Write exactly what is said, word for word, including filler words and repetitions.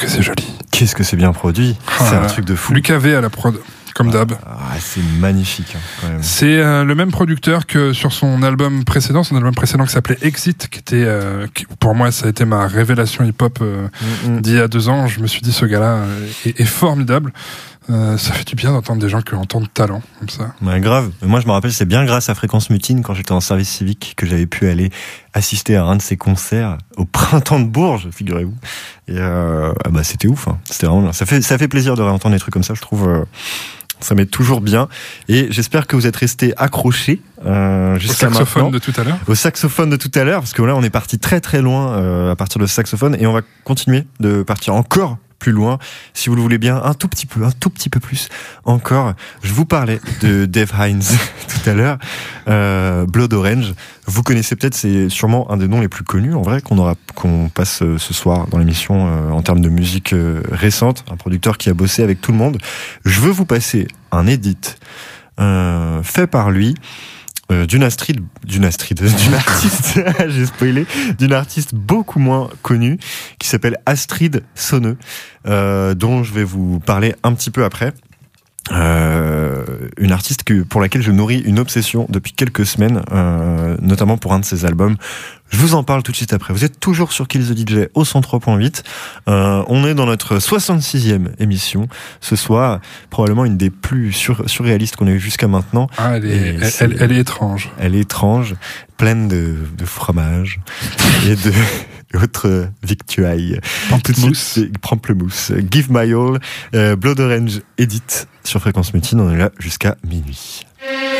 c'est joli. Qu'est-ce que c'est bien produit. Ah, c'est un truc de fou. Lucas V à la prod, comme ah, d'hab. Ah, c'est magnifique, hein, quand même. C'est euh, le même producteur que sur son album précédent, son album précédent qui s'appelait Exit, qui était, euh, qui, pour moi, ça a été ma révélation hip-hop euh, mm-hmm. d'il y a deux ans. Je me suis dit, ce gars-là est, est formidable. Euh, ça fait du bien d'entendre des gens qui ont tant de talent comme ça. Ouais, grave. Moi, je me rappelle, c'est bien grâce à Fréquence Mutine, quand j'étais en service civique, que j'avais pu aller assister à un de ses concerts au Printemps de Bourges, figurez-vous. Et euh, ah bah, c'était ouf. Hein. C'était vraiment bien. Ça fait, ça fait plaisir de réentendre des trucs comme ça, je trouve. Euh, ça met toujours bien. Et j'espère que vous êtes restés accrochés euh, jusqu'à maintenant. Au saxophone de tout à l'heure. Au saxophone de tout à l'heure, parce que là, on est parti très très loin euh, à partir de ce saxophone, et on va continuer de partir encore plus loin, si vous le voulez bien, un tout petit peu, un tout petit peu plus encore. Je vous parlais de Dave Hines tout à l'heure, euh, Blood Orange. Vous connaissez peut-être, c'est sûrement un des noms les plus connus, en vrai, qu'on aura, qu'on passe ce soir dans l'émission euh, en termes de musique euh, récente. Un producteur qui a bossé avec tout le monde. Je veux vous passer un edit euh, fait par lui. Euh, d'une Astrid, d'une Astrid, d'une artiste, j'ai spoilé, d'une artiste beaucoup moins connue, qui s'appelle Astrid Sonneux, euh, dont je vais vous parler un petit peu après. Euh, une artiste que, pour laquelle je nourris une obsession depuis quelques semaines, euh, notamment pour un de ses albums. Je vous en parle tout de suite après. Vous êtes toujours sur Kill the D J au cent trois point huit. Euh, on est dans notre soixante-sixième émission. Ce soir, probablement une des plus sur, surréalistes qu'on ait eu jusqu'à maintenant. Ah, elle est, elle, elle, elle est étrange. Elle est étrange, pleine de, de fromage et de autres victuailles. Pamplemousse. Pamplemousse. Give My All, euh, Blood Orange Edit sur Fréquence Mutine. On est là jusqu'à minuit.